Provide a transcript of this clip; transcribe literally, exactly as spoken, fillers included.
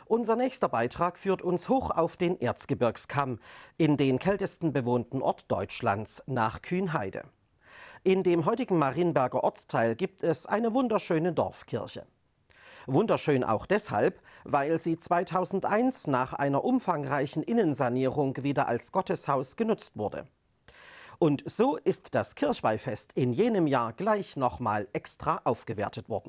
Unser nächster Beitrag führt uns hoch auf den Erzgebirgskamm, in den kältesten bewohnten Ort Deutschlands, nach Kühnheide. In dem heutigen Marienberger Ortsteil gibt es eine wunderschöne Dorfkirche. Wunderschön auch deshalb, weil sie zweitausendeins nach einer umfangreichen Innensanierung wieder als Gotteshaus genutzt wurde. Und so ist das Kirchweihfest in jenem Jahr gleich nochmal extra aufgewertet worden.